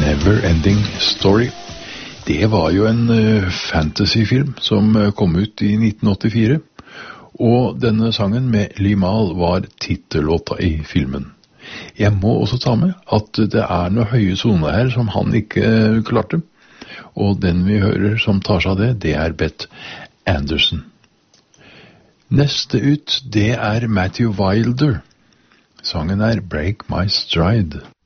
Never-Ending Story. Det var jo en fantasyfilm som kom ut i 1984, og denne sangen med Limahl var titellåta i filmen. Jeg må også ta med at det er noe høye soner her som han ikke klarte, og den vi hører som tar seg av det, det er Beth Anderson. Neste ut, det er Matthew Wilder. Sangen er Break My Stride.